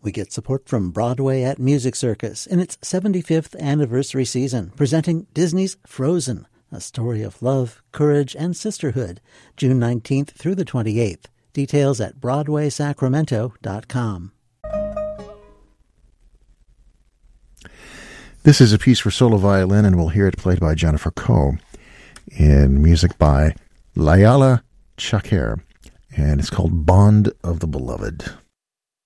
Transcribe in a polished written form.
We get support from Broadway at Music Circus in its 75th anniversary season, presenting Disney's Frozen, a story of love, courage, and sisterhood, June 19th through the 28th. Details at BroadwaySacramento.com. This is a piece for solo violin, and we'll hear it played by Jennifer Koh in music by Layala Chaker, and it's called Bond of the Beloved.